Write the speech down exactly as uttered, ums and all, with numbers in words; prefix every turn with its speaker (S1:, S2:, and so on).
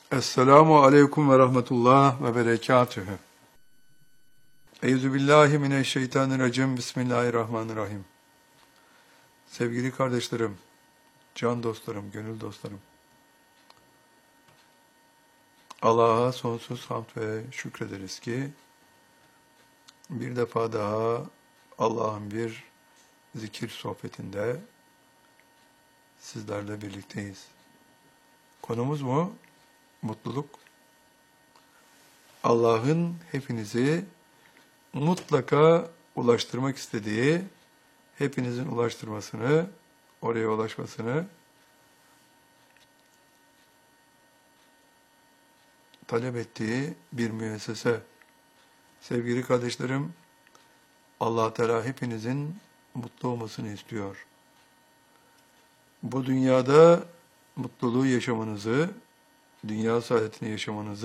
S1: Esselamu aleyküm ve rahmetullah ve berekatühü. Euzubillahimineşşeytanirracim. Bismillahirrahmanirrahim. Sevgili kardeşlerim, can dostlarım, gönül dostlarım. Allah'a sonsuz hamd ve şükrederiz ki bir defa daha Allah'ın bir zikir sohbetinde sizlerle birlikteyiz. Konumuz mu? Mutluluk. Allah'ın hepinizi mutlaka ulaştırmak istediği, hepinizin ulaştırmasını, oraya ulaşmasını talep ettiği bir müessese. Sevgili kardeşlerim, Allah Teala hepinizin mutlu olmasını istiyor. Bu dünyada mutluluğu yaşamanızı, dünya saadetini yaşamanızı